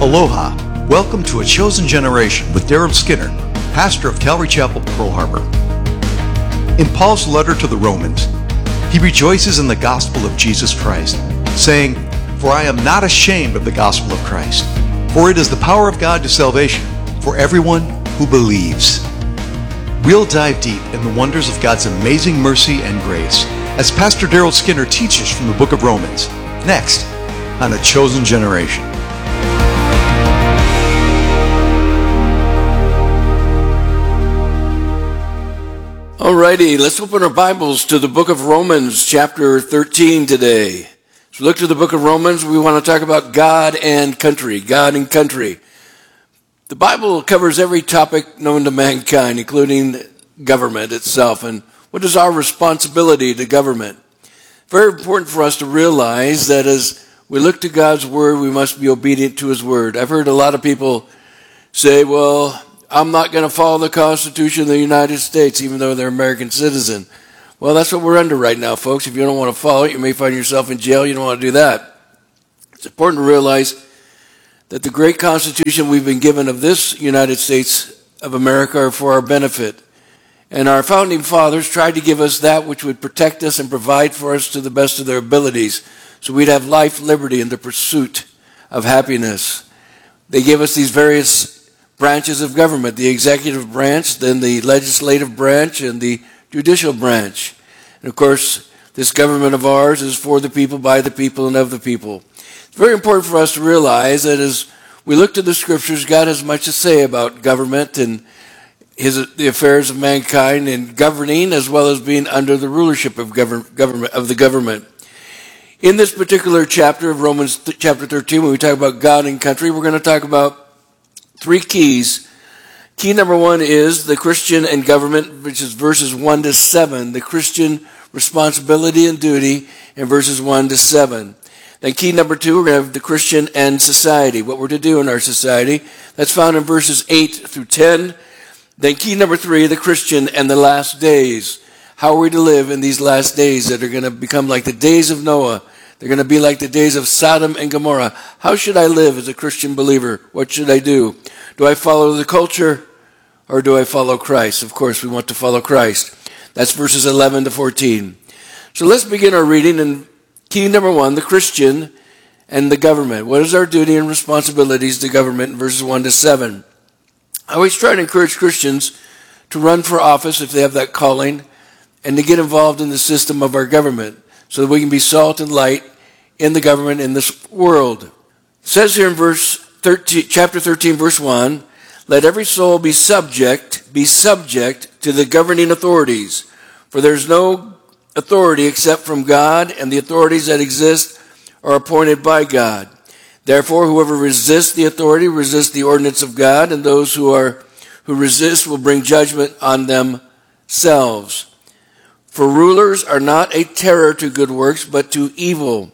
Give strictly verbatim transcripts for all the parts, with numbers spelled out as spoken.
Aloha. Welcome to A Chosen Generation with Daryl Skinner, pastor of Calvary Chapel, Pearl Harbor. In Paul's letter to the Romans, he rejoices in the gospel of Jesus Christ, saying, "For I am not ashamed of the gospel of Christ, for it is the power of God to salvation for everyone who believes." We'll dive deep in the wonders of God's amazing mercy and grace as Pastor Daryl Skinner teaches from the book of Romans, next on A Chosen Generation. Alrighty, let's open our Bibles to the book of Romans, chapter thirteen today. As we look to the book of Romans, we want to talk about God and country, God and country. The Bible covers every topic known to mankind, including government itself, and what is our responsibility to government. Very important for us to realize that as we look to God's word, we must be obedient to his word. I've heard a lot of people say, well, I'm not going to follow the Constitution of the United States, even though they're American citizen. Well, that's what we're under right now, folks. If you don't want to follow it, you may find yourself in jail. You don't want to do that. It's important to realize that the great Constitution we've been given of this United States of America are for our benefit. And our founding fathers tried to give us that which would protect us and provide for us to the best of their abilities, so we'd have life, liberty, and the pursuit of happiness. They gave us these various branches of government, the executive branch, then the legislative branch, and the judicial branch. And of course, this government of ours is for the people, by the people, and of the people. It's very important for us to realize that as we look to the scriptures, God has much to say about government and his, the affairs of mankind, and governing as well as being under the rulership of govern, government of the government. In this particular chapter of Romans, th- chapter thirteen, when we talk about God and country, we're going to talk about three keys. Key number one is the Christian and government, which is verses one to seven. The Christian responsibility and duty in verses one to seven. Then key number two, we're going to have the Christian and society, what we're to do in our society. That's found in verses eight through ten. Then key number three, the Christian and the last days. How are we to live in these last days that are going to become like the days of Noah? They're going to be like the days of Sodom and Gomorrah. How should I live as a Christian believer? What should I do? Do I follow the culture or do I follow Christ? Of course, we want to follow Christ. That's verses eleven to fourteen. So let's begin our reading in key number one, the Christian and the government. What is our duty and responsibilities to government in verses one to seven? I always try to encourage Christians to run for office if they have that calling and to get involved in the system of our government so that we can be salt and light in the government in this world. It says here in verse thirteen, chapter thirteen, verse one, "Let every soul be subject, be subject to the governing authorities, for there's no authority except from God, and the authorities that exist are appointed by God. Therefore, whoever resists the authority resists the ordinance of God, and those who are who resist will bring judgment on themselves. For rulers are not a terror to good works, but to evil.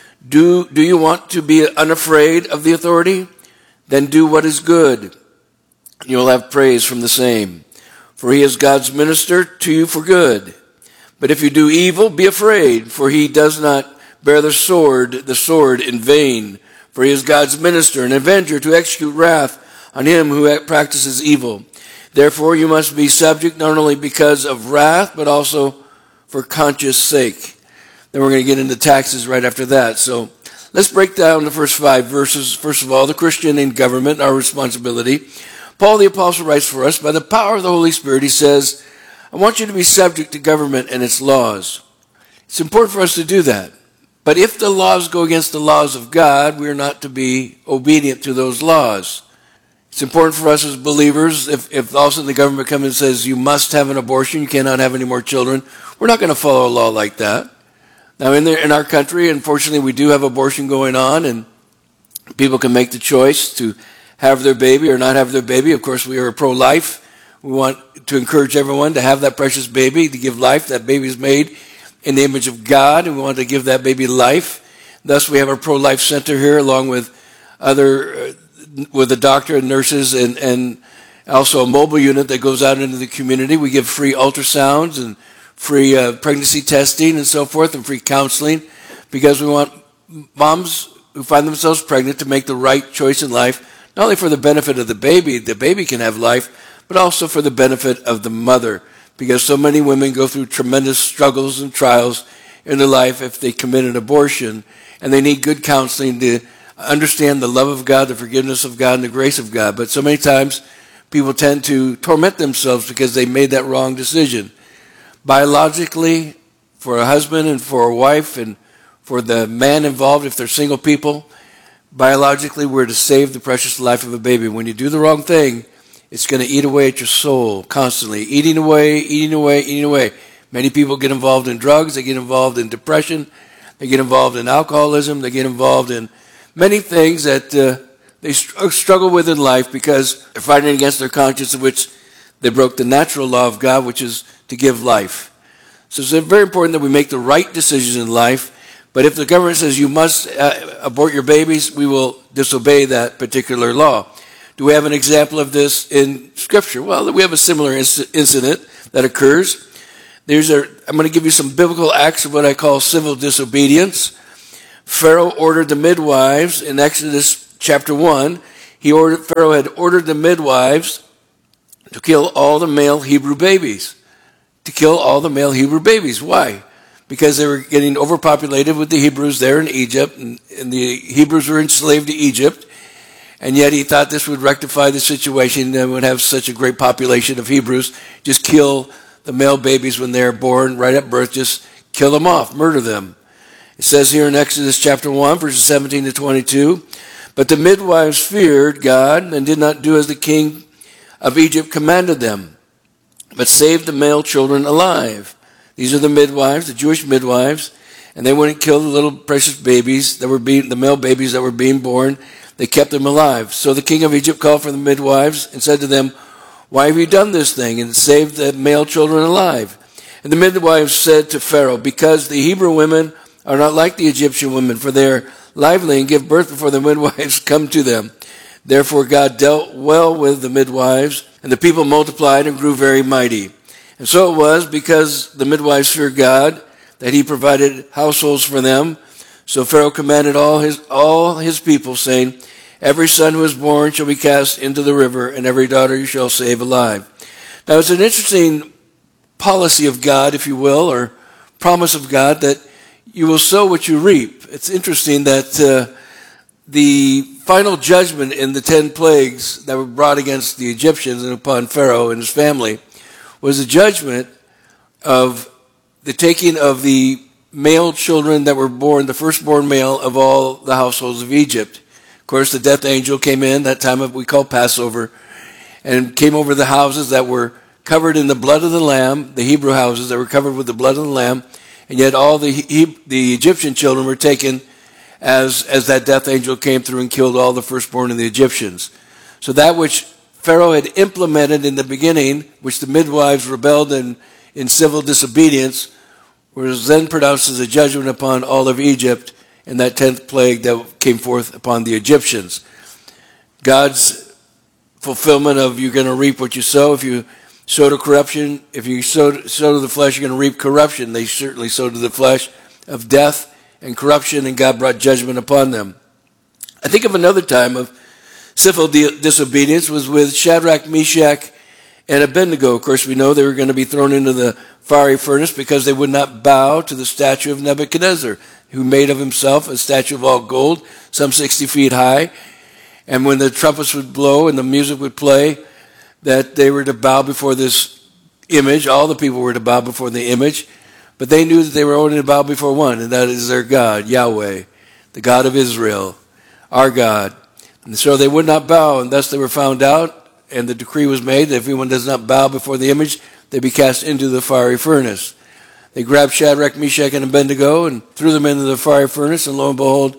Do, do you want to be unafraid of the authority? Then do what is good. You'll have praise from the same. For he is God's minister to you for good. But if you do evil, be afraid, for he does not bear the sword, the sword in vain. For he is God's minister, an avenger to execute wrath on him who practices evil. Therefore you must be subject not only because of wrath, but also for conscience sake." Then we're going to get into taxes right after that. So let's break down the first five verses. First of all, the Christian in government, our responsibility. Paul the Apostle writes for us, by the power of the Holy Spirit, he says, "I want you to be subject to government and its laws." It's important for us to do that. But if the laws go against the laws of God, we're not to be obedient to those laws. It's important for us as believers, if, if all of a sudden the government comes and says, you must have an abortion, you cannot have any more children, we're not going to follow a law like that. Now, in, the, in our country, unfortunately, we do have abortion going on, and people can make the choice to have their baby or not have their baby. Of course, we are pro-life. We want to encourage everyone to have that precious baby, to give life. That baby is made in the image of God, and we want to give that baby life. Thus, we have our pro-life center here, along with other, uh, with a doctor and nurses, and, and also a mobile unit that goes out into the community. We give free ultrasounds and free uh, pregnancy testing and so forth, and free counseling, because we want moms who find themselves pregnant to make the right choice in life, not only for the benefit of the baby, the baby can have life, but also for the benefit of the mother, because so many women go through tremendous struggles and trials in their life if they commit an abortion, and they need good counseling to understand the love of God, the forgiveness of God, and the grace of God. But so many times people tend to torment themselves because they made that wrong decision. Biologically, for a husband and for a wife and for the man involved, if they're single people, biologically we're to save the precious life of a baby. When you do the wrong thing, it's going to eat away at your soul constantly, eating away, eating away, eating away. Many people get involved in drugs, they get involved in depression, they get involved in alcoholism, they get involved in many things that uh, they str- struggle with in life because they're fighting against their conscience, in which they broke the natural law of God, which is to give life. So it's very important that we make the right decisions in life. But if the government says you must uh, abort your babies, we will disobey that particular law. Do we have an example of this in Scripture? Well, we have a similar inc- incident that occurs. There's a, I'm going to give you some biblical acts of what I call civil disobedience. Pharaoh ordered the midwives in Exodus chapter one. He ordered, Pharaoh had ordered the midwives to kill all the male Hebrew babies. To kill all the male Hebrew babies. Why? Because they were getting overpopulated with the Hebrews there in Egypt, and, and the Hebrews were enslaved to Egypt, and yet he thought this would rectify the situation and would have such a great population of Hebrews. Just kill the male babies when they're born, right at birth, just kill them off, murder them. It says here in Exodus chapter one, verses seventeen to twenty-two, but the midwives feared God and did not do as the king of Egypt commanded them, but saved the male children alive. These are the midwives, the Jewish midwives, and they wouldn't kill the little precious babies that were being, the male babies that were being born. They kept them alive. So the king of Egypt called for the midwives and said to them, why have you done this thing and saved the male children alive? And the midwives said to Pharaoh, because the Hebrew women are not like the Egyptian women, for they are lively and give birth before the midwives come to them. Therefore God dealt well with the midwives, and the people multiplied and grew very mighty. And so it was, because the midwives feared God, that he provided households for them. So Pharaoh commanded all his all his people, saying, every son who is born shall be cast into the river, and every daughter you shall save alive. Now it's an interesting policy of God, if you will, or promise of God, that you will sow what you reap. It's interesting that uh, the final judgment in the ten plagues that were brought against the Egyptians and upon Pharaoh and his family was a judgment of the taking of the male children that were born, the firstborn male of all the households of Egypt. Of course, the death angel came in, that time of we call Passover, and came over the houses that were covered in the blood of the Lamb, the Hebrew houses that were covered with the blood of the Lamb, and yet all the he, the Egyptian children were taken as, as that death angel came through and killed all the firstborn of the Egyptians. So that which Pharaoh had implemented in the beginning, which the midwives rebelled in, in civil disobedience, was then pronounced as a judgment upon all of Egypt in that tenth plague that came forth upon the Egyptians. God's fulfillment of you're going to reap what you sow. If you sow to corruption, if you sow, sow to the flesh, you're going to reap corruption. They certainly sowed to the flesh of death and corruption, and God brought judgment upon them. I think of another time of civil disobedience was with Shadrach, Meshach, and Abednego. Of course, we know they were going to be thrown into the fiery furnace because they would not bow to the statue of Nebuchadnezzar, who made of himself a statue of all gold, some sixty feet high. And when the trumpets would blow and the music would play, that they were to bow before this image. All the people were to bow before the image. But they knew that they were only to bow before one, and that is their God, Yahweh, the God of Israel, our God. And so they would not bow, and thus they were found out, and the decree was made that if anyone does not bow before the image, they be cast into the fiery furnace. They grabbed Shadrach, Meshach, and Abednego and threw them into the fiery furnace, and lo and behold,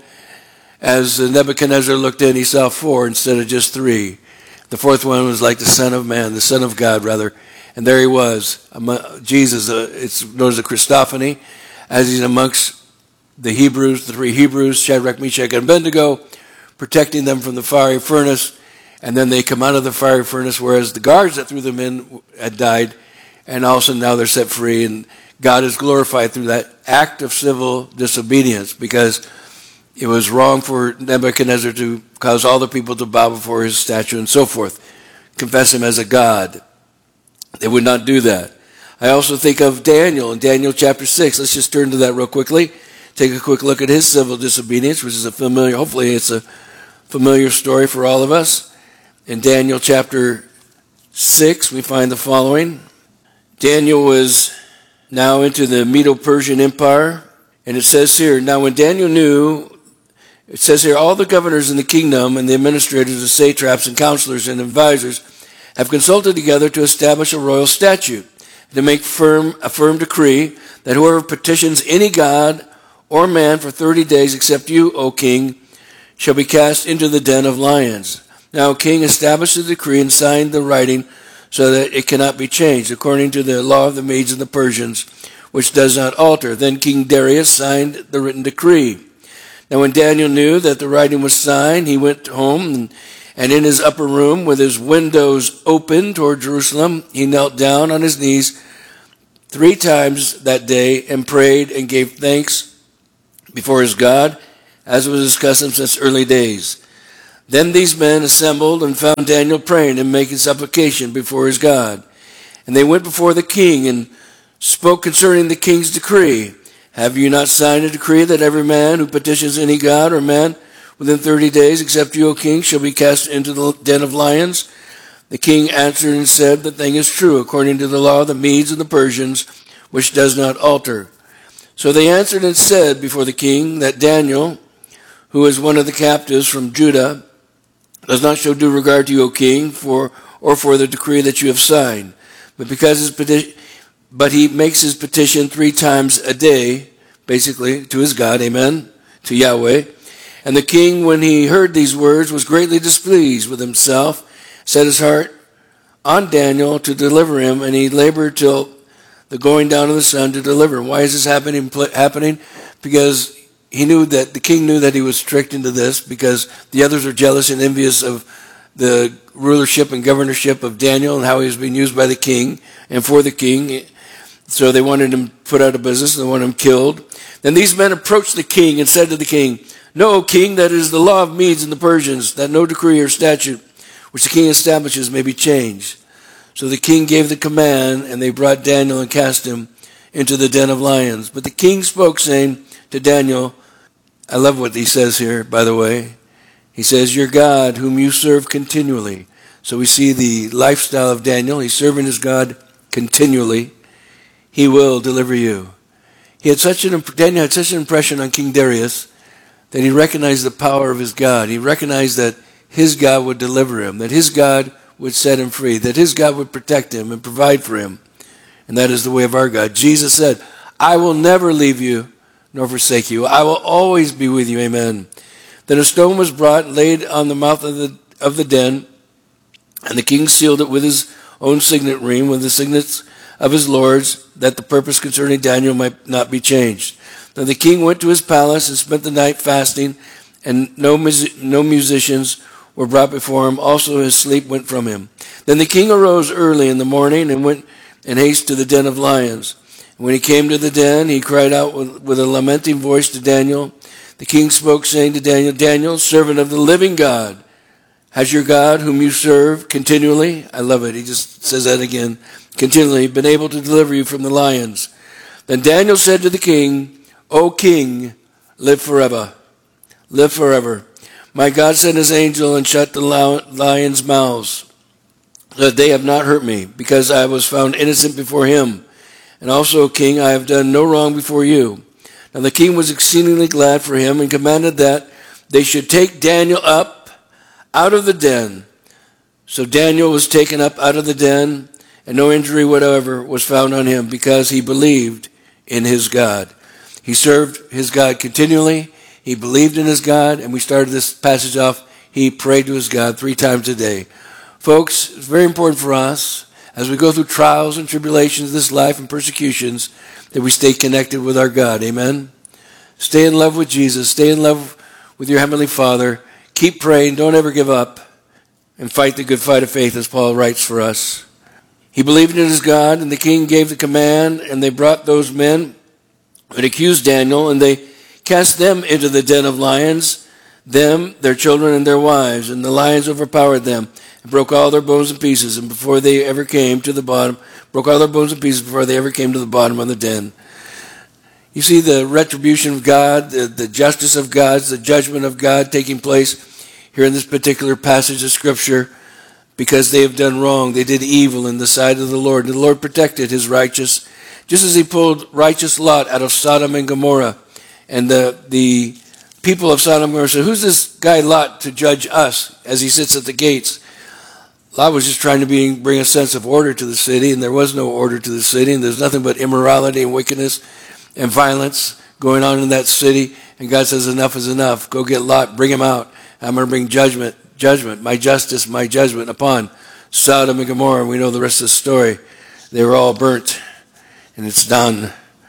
as Nebuchadnezzar looked in, he saw four instead of just three. The fourth one was like the Son of Man, the Son of God, rather. And there he was, Jesus, uh, it's known as a Christophany, as he's amongst the Hebrews, the three Hebrews, Shadrach, Meshach, and Abednego, protecting them from the fiery furnace. And then they come out of the fiery furnace, whereas the guards that threw them in had died, and also now they're set free. And God is glorified through that act of civil disobedience, because it was wrong for Nebuchadnezzar to cause all the people to bow before his statue and so forth, confess him as a god. They would not do that. I also think of Daniel in Daniel chapter six. Let's just turn to that real quickly. Take a quick look at his civil disobedience, which is a familiar, hopefully it's a familiar story for all of us. In Daniel chapter six, we find the following. Daniel was now into the Medo-Persian Empire, and it says here, now when Daniel knew, it says here, all the governors in the kingdom and the administrators, the satraps and counselors and advisors have consulted together to establish a royal statute, to make firm a firm decree that whoever petitions any god or man for thirty days except you, O king, shall be cast into the den of lions. Now, king established the decree and signed the writing so that it cannot be changed, according to the law of the Medes and the Persians, which does not alter. Then King Darius signed the written decree. Now, when Daniel knew that the writing was signed, he went home, and, and in his upper room, with his windows open toward Jerusalem, he knelt down on his knees three times that day and prayed and gave thanks before his God, as was his custom since early days. Then these men assembled and found Daniel praying and making supplication before his God. And they went before the king and spoke concerning the king's decree. Have you not signed a decree that every man who petitions any god or man within thirty days, except you, O king, shall be cast into the den of lions? The king answered and said, the thing is true, according to the law of the Medes and the Persians, which does not alter. So they answered and said before the king that Daniel, who is one of the captives from Judah, does not show due regard to you, O king, for or for the decree that you have signed, but because his petition, but he makes his petition three times a day, basically to his God, amen, to Yahweh. And the king, when he heard these words, was greatly displeased with himself, set his heart on Daniel to deliver him, and he labored till the going down of the sun to deliver him. Why is this happening? Happening because he knew that the king knew that he was tricked into this, because the others are jealous and envious of the rulership and governorship of Daniel and how he was being used by the king and for the king. So they wanted him put out of business. They wanted him killed. Then these men approached the king and said to the king, know, O king, that it is the law of Medes and the Persians, that no decree or statute which the king establishes may be changed. So the king gave the command, and they brought Daniel and cast him into the den of lions. But the king spoke, saying to Daniel, I love what he says here, by the way. He says, your God, whom you serve continually. So we see the lifestyle of Daniel. He's serving his God continually. He will deliver you. He had such an, Daniel had such an impression on King Darius that he recognized the power of his God. He recognized that his God would deliver him, that his God would set him free, that his God would protect him and provide for him. And that is the way of our God. Jesus said, I will never leave you nor forsake you. I will always be with you. Amen. Then a stone was brought, laid on the mouth of the of the den, and the king sealed it with his own signet ring, with the signets of his lords, that the purpose concerning Daniel might not be changed. Then the king went to his palace and spent the night fasting, and no mus- no musicians were brought before him. Also his sleep went from him. Then the king arose early in the morning and went in haste to the den of lions. When he came to the den, he cried out with, with a lamenting voice to Daniel. The king spoke, saying to Daniel, Daniel, servant of the living God, has your God, whom you serve continually, I love it, he just says that again, continually been able to deliver you from the lions? Then Daniel said to the king, O king, live forever. Live forever. My God sent his angel and shut the lions' mouths, so that they have not hurt me, because I was found innocent before him. And also, king, I have done no wrong before you. Now the king was exceedingly glad for him, and commanded that they should take Daniel up out of the den. So Daniel was taken up out of the den, and no injury whatever was found on him, because he believed in his God. He served his God continually. He believed in his God, and we started this passage off, he prayed to his God three times a day. Folks, it's very important for us, as we go through trials and tribulations of this life and persecutions, that we stay connected with our God. Amen? Stay in love with Jesus. Stay in love with your Heavenly Father. Keep praying. Don't ever give up. And fight the good fight of faith, as Paul writes for us. He believed in his God, and the king gave the command, and they brought those men and accused Daniel, and they cast them into the den of lions, them, their children, and their wives. And the lions overpowered them, and broke all their bones in pieces, and before they ever came to the bottom, broke all their bones in pieces before they ever came to the bottom of the den. You see the retribution of God, the, the justice of God, the judgment of God taking place here in this particular passage of Scripture, because they have done wrong. They did evil in the sight of the Lord. And the Lord protected his righteous, just as he pulled righteous Lot out of Sodom and Gomorrah. And the, the people of Sodom and Gomorrah said, who's this guy Lot to judge us as he sits at the gates? Lot was just trying to be, bring a sense of order to the city, and there was no order to the city, and there's nothing but immorality and wickedness and violence going on in that city. And God says, enough is enough. Go get Lot, bring him out. I'm going to bring judgment, judgment, my justice, my judgment upon Sodom and Gomorrah. And we know the rest of the story. They were all burnt, and it's done.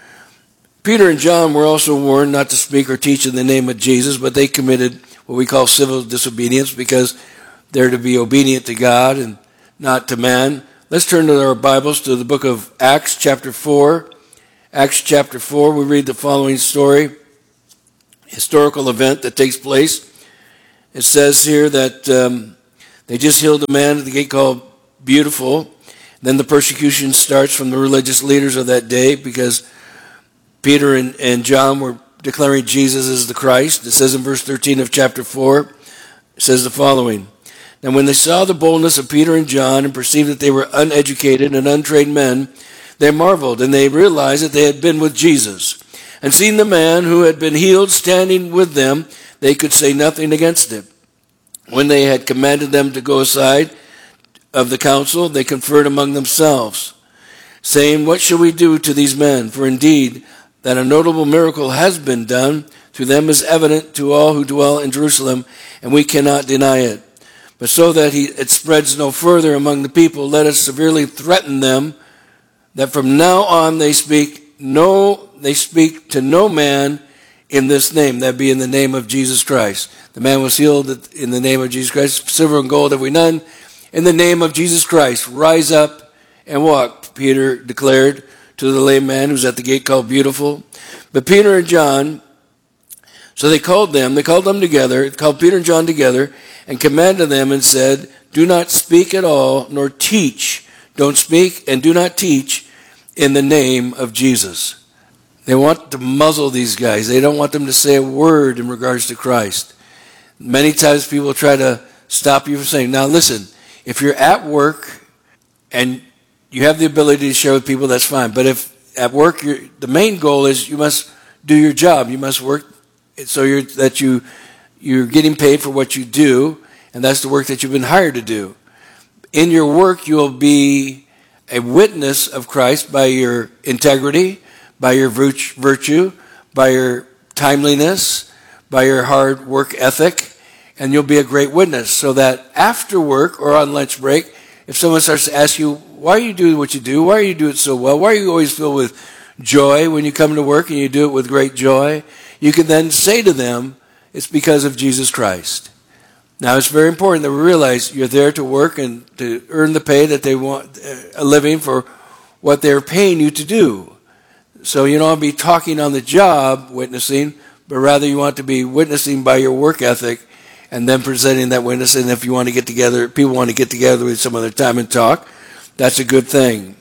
Peter and John were also warned not to speak or teach in the name of Jesus, but they committed what we call civil disobedience because they're to be obedient to God and not to man. Let's turn to our Bibles to the book of Acts chapter four. Acts chapter four, we read the following story, historical event that takes place. It says here that um, they just healed a man at the gate called Beautiful. Then the persecution starts from the religious leaders of that day because Peter and, and John were declaring Jesus as the Christ. It says in verse thirteen of chapter four, it says the following. And when they saw the boldness of Peter and John and perceived that they were uneducated and untrained men, they marveled, and they realized that they had been with Jesus. And seeing the man who had been healed standing with them, they could say nothing against it. When they had commanded them to go aside of the council, they conferred among themselves, saying, what shall we do to these men? For indeed, that a notable miracle has been done to them is evident to all who dwell in Jerusalem, and we cannot deny it. But so that he, it spreads no further among the people, let us severely threaten them that from now on they speak no, they speak to no man in this name, that be in the name of Jesus Christ. The man was healed in the name of Jesus Christ. Silver and gold have we none. In the name of Jesus Christ, rise up and walk, Peter declared to the lame man who's at the gate called Beautiful. But Peter and John, so they called them, they called them together, called Peter and John together, and commanded them and said, do not speak at all, nor teach. Don't speak and do not teach in the name of Jesus. They want to muzzle these guys. They don't want them to say a word in regards to Christ. Many times people try to stop you from saying, now listen, if you're at work and you have the ability to share with people, that's fine. But if at work, you're, the main goal is you must do your job. You must work so you're, that you, you're getting paid for what you do, and that's the work that you've been hired to do. In your work, you'll be a witness of Christ by your integrity, by your virtue, by your timeliness, by your hard work ethic, and you'll be a great witness. So that after work or on lunch break, if someone starts to ask you, why are you doing what you do? Why are you doing it so well? Why are you always filled with joy when you come to work and you do it with great joy? You can then say to them, it's because of Jesus Christ. Now, it's very important that we realize you're there to work and to earn the pay that they want, a living for what they're paying you to do. So you don't want to be talking on the job, witnessing, but rather you want to be witnessing by your work ethic and then presenting that witness. And if you want to get together, people want to get together with some other time and talk, that's a good thing.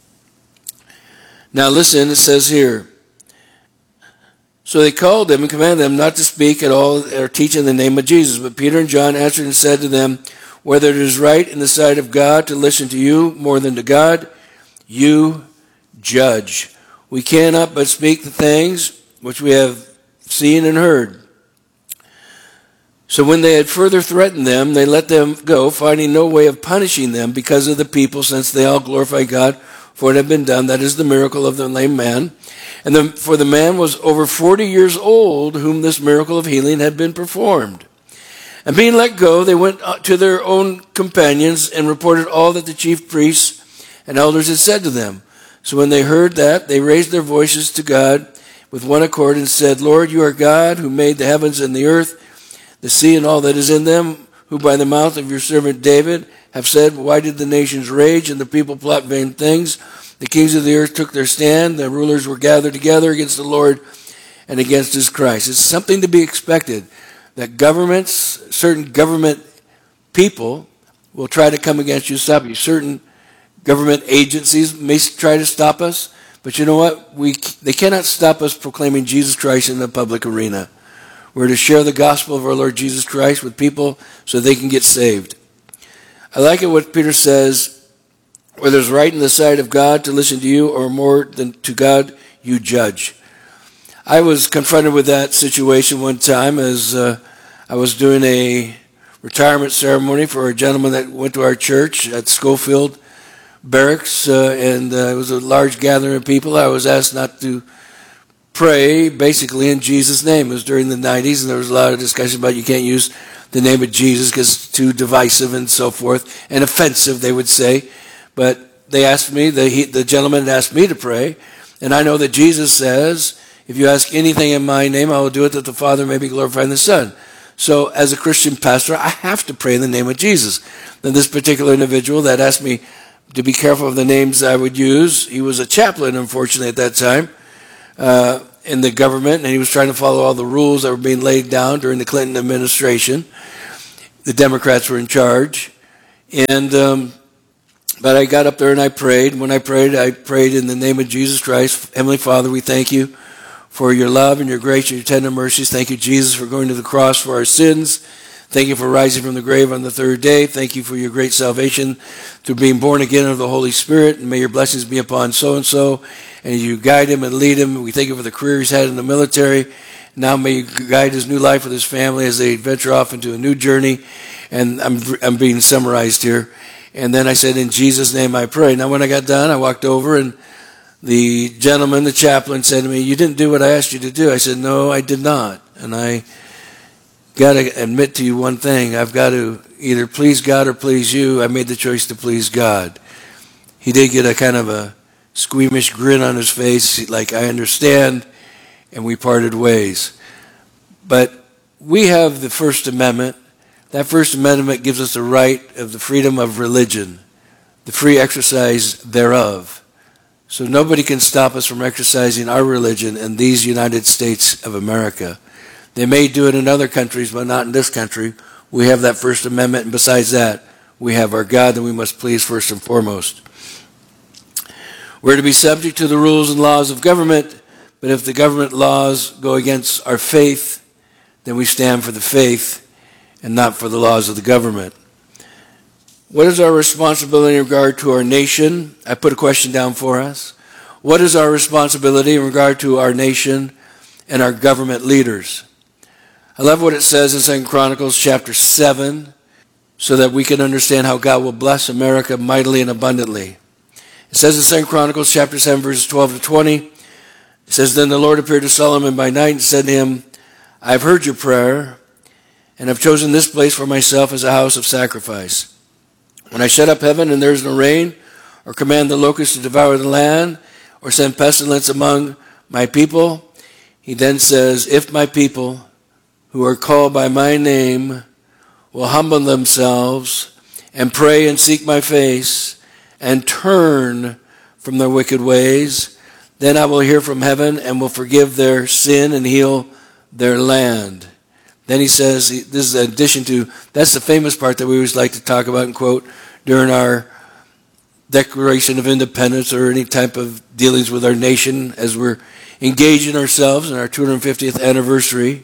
Now listen, it says here, so they called them and commanded them not to speak at all or teach in the name of Jesus. But Peter and John answered and said to them, whether it is right in the sight of God to listen to you more than to God, you judge. We cannot but speak the things which we have seen and heard. So when they had further threatened them, they let them go, finding no way of punishing them because of the people, since they all glorify God for it had been done. That is the miracle of the lame man. And the, for the man was over forty years old, whom this miracle of healing had been performed. And being let go, they went to their own companions and reported all that the chief priests and elders had said to them. So when they heard that, they raised their voices to God with one accord and said, Lord, you are God who made the heavens and the earth, the sea and all that is in them, who by the mouth of your servant David have said, why did the nations rage and the people plot vain things? The kings of the earth took their stand, the rulers were gathered together against the Lord and against his Christ. It's something to be expected that governments, certain government people will try to come against you, stop you. Certain government agencies may try to stop us, but you know what? We they cannot stop us proclaiming Jesus Christ in the public arena. We're to share the gospel of our Lord Jesus Christ with people so they can get saved. I like it what Peter says, whether it's right in the sight of God to listen to you or more than to God, you judge. I was confronted with that situation one time as uh, I was doing a retirement ceremony for a gentleman that went to our church at Schofield Barracks, uh, and uh, it was a large gathering of people. I was asked not to pray, basically, in Jesus' name. It was during the nineties, and there was a lot of discussion about you can't use the name of Jesus because it's too divisive and so forth, and offensive, they would say. But they asked me, the, he, the gentleman had asked me to pray, and I know that Jesus says, if you ask anything in my name, I will do it that the Father may be glorified in the Son. So as a Christian pastor, I have to pray in the name of Jesus. Then this particular individual that asked me to be careful of the names I would use, he was a chaplain, unfortunately, at that time, uh, in the government, and he was trying to follow all the rules that were being laid down during the Clinton administration. The Democrats were in charge. And um, but I got up there and I prayed. When I prayed, I prayed in the name of Jesus Christ. Heavenly Father, we thank you for your love and your grace and your tender mercies. Thank you, Jesus, for going to the cross for our sins. Thank you for rising from the grave on the third day. Thank you for your great salvation through being born again of the Holy Spirit. And may your blessings be upon so-and-so. And you guide him and lead him. We thank you for the career he's had in the military. Now may you guide his new life with his family as they venture off into a new journey. And I'm, I'm being summarized here. And then I said, in Jesus' name I pray. Now when I got done, I walked over and the gentleman, the chaplain, said to me, you didn't do what I asked you to do. I said, no, I did not. And I got to admit to you one thing. I've got to either please God or please you. I made the choice to please God. He did get a kind of a squeamish grin on his face, like, I understand, and we parted ways. But we have the First Amendment. That First Amendment gives us the right of the freedom of religion, the free exercise thereof. So nobody can stop us from exercising our religion in these United States of America. They may do it in other countries, but not in this country. We have that First Amendment, and besides that, we have our God that we must please first and foremost. We're to be subject to the rules and laws of government, but if the government laws go against our faith, then we stand for the faith and not for the laws of the government. What is our responsibility in regard to our nation? I put a question down for us. What is our responsibility in regard to our nation and our government leaders? I love what it says in Second Chronicles chapter seven, so that we can understand how God will bless America mightily and abundantly. It says in Second Chronicles chapter seven, verses twelve to twenty, it says, then the Lord appeared to Solomon by night and said to him, I have heard your prayer, and have chosen this place for myself as a house of sacrifice. When I shut up heaven and there is no rain, or command the locusts to devour the land, or send pestilence among my people, he then says, if my people who are called by my name will humble themselves and pray and seek my face and turn from their wicked ways, then I will hear from heaven and will forgive their sin and heal their land. Then he says, this is in addition to, that's the famous part that we always like to talk about and quote during our Declaration of Independence or any type of dealings with our nation as we're engaging ourselves in our two hundred fiftieth anniversary.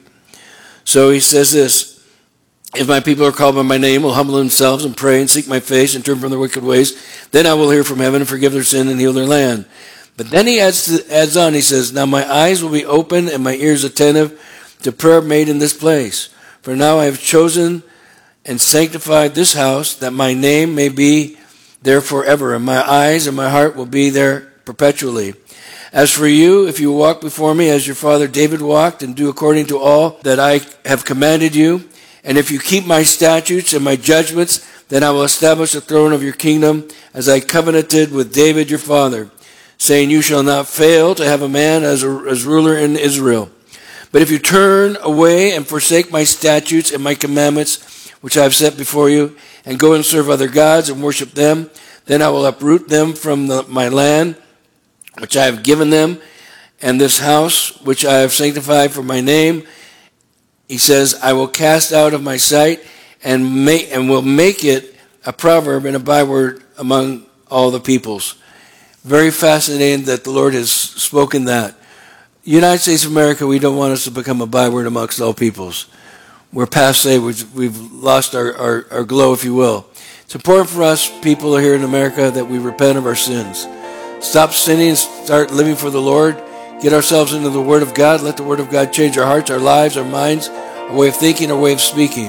So he says this, if my people are called by my name, will humble themselves and pray and seek my face and turn from their wicked ways, then I will hear from heaven and forgive their sin and heal their land. But then he adds, to, adds on, he says, now my eyes will be open and my ears attentive to prayer made in this place. For now I have chosen and sanctified this house, that my name may be there forever, and my eyes and my heart will be there perpetually. As for you, if you walk before me as your father David walked, and do according to all that I have commanded you, and if you keep my statutes and my judgments, then I will establish the throne of your kingdom, as I covenanted with David your father, saying, you shall not fail to have a man as, a, as ruler in Israel. But if you turn away and forsake my statutes and my commandments, which I have set before you, and go and serve other gods and worship them, then I will uproot them from the, my land, which I have given them, And this house, which I have sanctified for my name, he says, I will cast out of my sight and make and will make it a proverb and a byword among all the peoples. Very fascinating that the Lord has spoken that. United States of America, we don't want us to become a byword amongst all peoples. We're passé, we've, we've lost our, our, our glow, if you will. It's important for us, people here in America, that we repent of our sins. Stop sinning, start living for the Lord. Get ourselves into the Word of God. Let the Word of God change our hearts, our lives, our minds, our way of thinking, our way of speaking.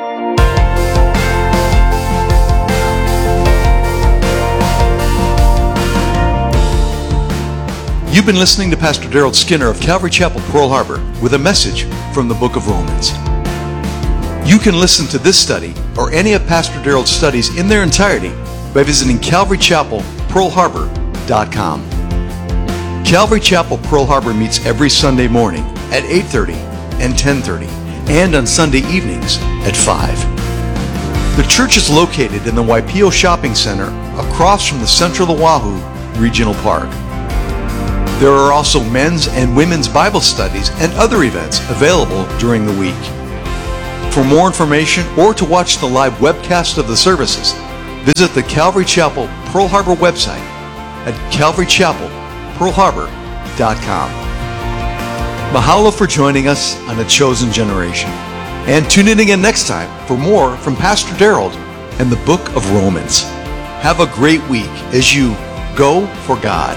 You've been listening to Pastor Daryl Skinner of Calvary Chapel, Pearl Harbor, with a message from the book of Romans. You can listen to this study or any of Pastor Daryl's studies in their entirety by visiting calvary chapel pearl harbor dot com. Calvary Chapel Pearl Harbor meets every Sunday morning at eight thirty and ten thirty, and on Sunday evenings at five. The church is located in the Waipio Shopping Center across from the Central Oahu Regional Park. There are also men's and women's Bible studies and other events available during the week. For more information or to watch the live webcast of the services, visit the Calvary Chapel Pearl Harbor website at calvary chapel pearl harbor dot com. Mahalo for joining us on A Chosen Generation. And tune in again next time for more from Pastor Daryl and the book of Romans. Have a great week as you go for God.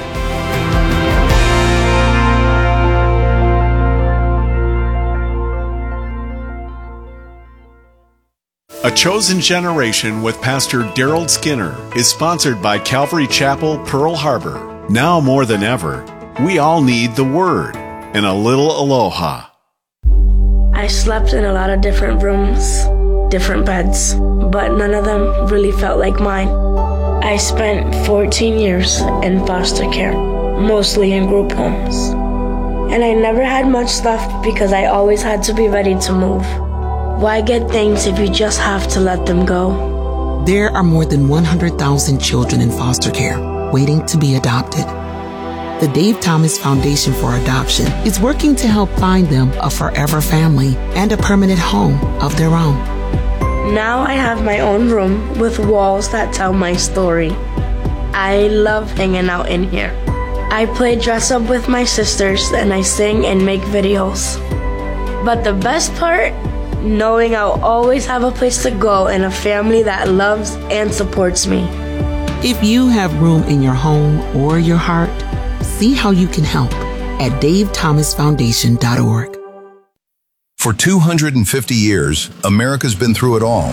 A Chosen Generation with Pastor Daryl Skinner is sponsored by Calvary Chapel, Pearl Harbor. Now more than ever, we all need the Word and a little aloha. I slept in a lot of different rooms, different beds, but none of them really felt like mine. I spent fourteen years in foster care, mostly in group homes. And I never had much left because I always had to be ready to move. Why get things if you just have to let them go? There are more than one hundred thousand children in foster care waiting to be adopted. The Dave Thomas Foundation for Adoption is working to help find them a forever family and a permanent home of their own. Now I have my own room with walls that tell my story. I love hanging out in here. I play dress up with my sisters and I sing and make videos. But the best part? Knowing I'll always have a place to go and a family that loves and supports me. If you have room in your home or your heart, see how you can help at dave thomas foundation dot org. For two hundred fifty years, America's been through it all.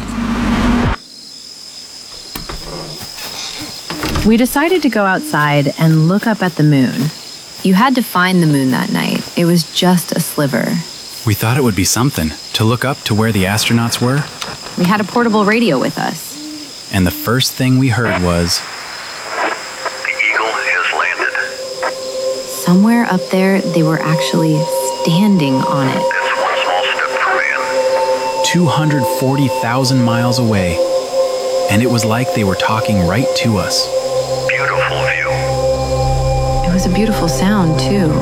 We decided to go outside and look up at the moon. You had to find the moon that night. It was just a sliver. We thought it would be something to look up to where the astronauts were. We had a portable radio with us. And the first thing we heard was, "The Eagle has landed." Somewhere up there, they were actually standing on it. That's one small step for man. two hundred forty thousand miles away. And it was like they were talking right to us. Beautiful view. It was a beautiful sound, too.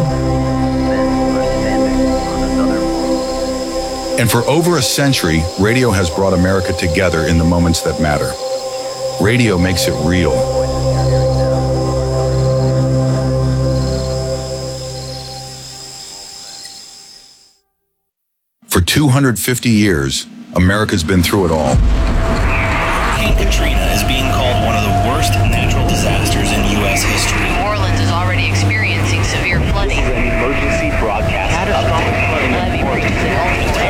And for over a century, radio has brought America together in the moments that matter. Radio makes it real. For two hundred fifty years, America's been through it all. Hurricane Katrina is being called one of the worst natural disasters in U S history. New Orleans is already experiencing severe flooding. This is an emergency broadcast. Catastrophic flooding. Levee bridges in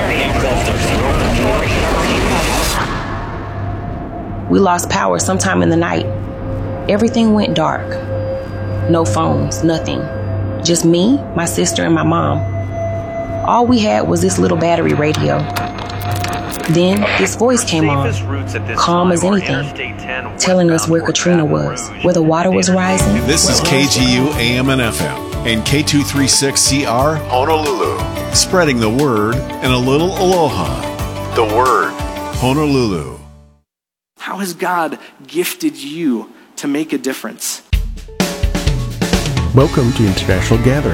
We lost power sometime in the night. Everything went dark. No phones, nothing. Just me, my sister, and my mom. All we had was this little battery radio. Then this voice came on, calm as anything, telling us where Katrina was, where the water was rising. This is K G U A M and F M and K two thirty-six C R Honolulu, spreading the word and a little aloha. The Word. Honolulu. How has God gifted you to make a difference? Welcome to International Gathering.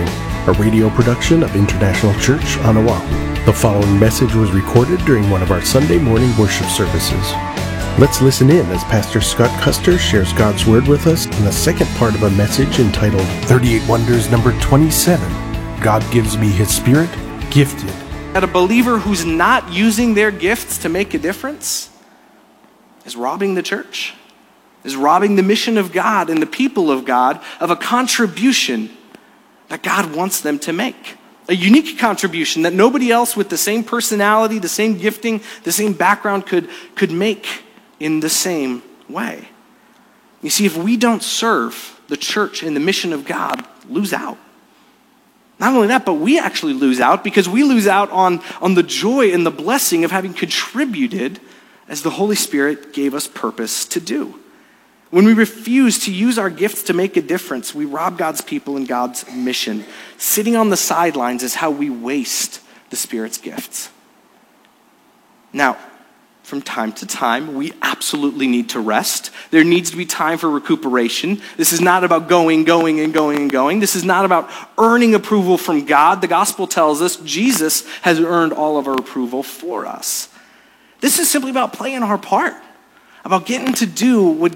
a radio production of International Church on Oahu. The following message was recorded during one of our Sunday morning worship services. Let's listen in as Pastor Scott Custer shares God's Word with us in the second part of a message entitled thirty-eight Wonders number twenty-seven, God Gives Me His Spirit, Gifted. That a believer who's not using their gifts to make a difference is robbing the church, is robbing the mission of God and the people of God of a contribution that God wants them to make. A unique contribution that nobody else with the same personality, the same gifting, the same background could, could make in the same way. You see, if we don't serve the church and the mission of God, lose out. Not only that, but we actually lose out because we lose out on, on the joy and the blessing of having contributed as the Holy Spirit gave us purpose to do. When we refuse to use our gifts to make a difference, we rob God's people and God's mission. Sitting on the sidelines is how we waste the Spirit's gifts. Now, from time to time, we absolutely need to rest. There needs to be time for recuperation. This is not about going, going, and going, and going. This is not about earning approval from God. The gospel tells us Jesus has earned all of our approval for us. This is simply about playing our part, about getting to do what